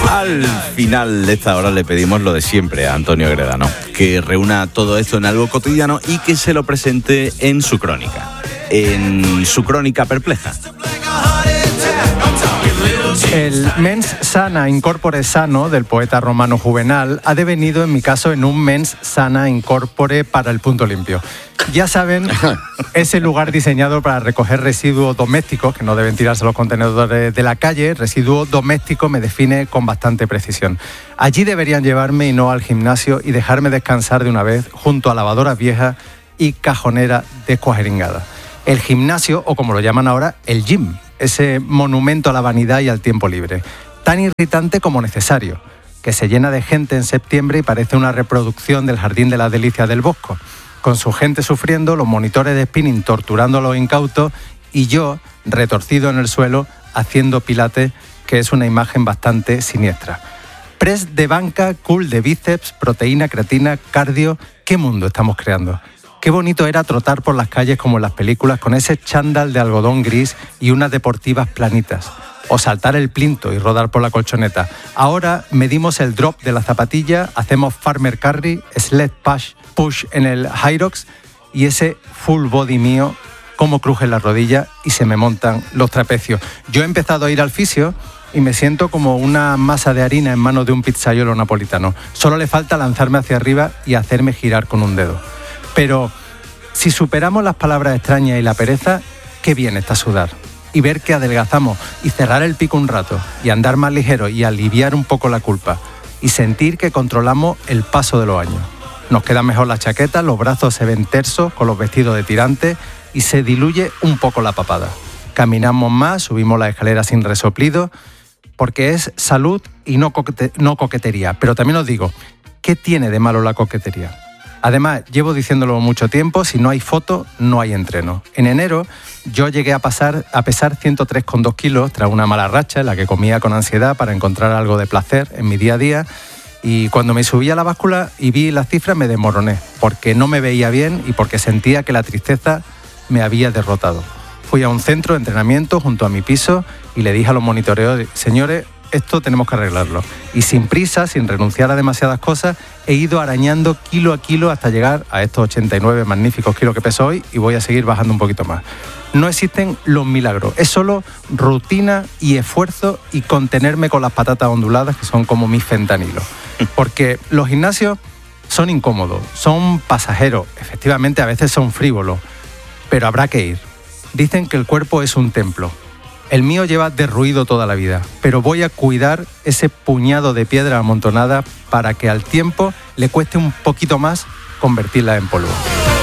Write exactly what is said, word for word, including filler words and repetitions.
Al final de esta hora le pedimos lo de siempre a Antonio Gredano, que reúna todo esto en algo cotidiano y que se lo presente en su crónica, en su crónica perpleja. El mens sana in corpore sano del poeta romano Juvenal ha devenido, en mi caso, en un mens sana in corpore para el punto limpio. Ya saben, ese lugar diseñado para recoger residuos domésticos, que no deben tirarse a los contenedores de la calle. Residuo doméstico me define con bastante precisión. Allí deberían llevarme y no al gimnasio y dejarme descansar de una vez junto a lavadoras viejas y cajonera descuajeringada. El gimnasio, o como lo llaman ahora, el gym, ese monumento a la vanidad y al tiempo libre, tan irritante como necesario, que se llena de gente en septiembre y parece una reproducción del Jardín de las Delicias del Bosco, con su gente sufriendo, los monitores de spinning torturando a los incautos y yo, retorcido en el suelo, haciendo pilates, que es una imagen bastante siniestra. Press de banca, cool de bíceps, proteína, creatina, cardio. ¿Qué mundo estamos creando? Qué bonito era trotar por las calles como en las películas con ese chándal de algodón gris y unas deportivas planitas. O saltar el plinto y rodar por la colchoneta. Ahora medimos el drop de la zapatilla, hacemos farmer carry, sled push, push en el Hyrox y ese full body mío, cómo cruje la rodilla y se me montan los trapecios. Yo he empezado a ir al fisio y me siento como una masa de harina en manos de un pizzaiolo napolitano. Solo le falta lanzarme hacia arriba y hacerme girar con un dedo. Pero si superamos las palabras extrañas y la pereza, qué bien está sudar. Y ver que adelgazamos y cerrar el pico un rato y andar más ligero y aliviar un poco la culpa. Y sentir que controlamos el paso de los años. Nos quedan mejor las chaquetas, los brazos se ven tersos con los vestidos de tirantes y se diluye un poco la papada. Caminamos más, subimos las escaleras sin resoplido, porque es salud y no, coquete- no coquetería. Pero también os digo, ¿qué tiene de malo la coquetería? Además, llevo diciéndolo mucho tiempo, si no hay foto, no hay entreno. En enero yo llegué a, pasar, a pesar ciento tres coma dos kilos tras una mala racha en la que comía con ansiedad para encontrar algo de placer en mi día a día. Y cuando me subí a la báscula y vi las cifras me desmoroné, porque no me veía bien y porque sentía que la tristeza me había derrotado. Fui a un centro de entrenamiento junto a mi piso y le dije a los monitoreos, señores, esto tenemos que arreglarlo. Y sin prisa, sin renunciar a demasiadas cosas, he ido arañando kilo a kilo hasta llegar a estos ochenta y nueve magníficos kilos que peso hoy y voy a seguir bajando un poquito más. No existen los milagros, es solo rutina y esfuerzo y contenerme con las patatas onduladas que son como mis fentanilos. Porque los gimnasios son incómodos, son pasajeros, efectivamente a veces son frívolos, pero habrá que ir. Dicen que el cuerpo es un templo. El mío lleva derruido toda la vida, pero voy a cuidar ese puñado de piedra amontonada para que al tiempo le cueste un poquito más convertirla en polvo.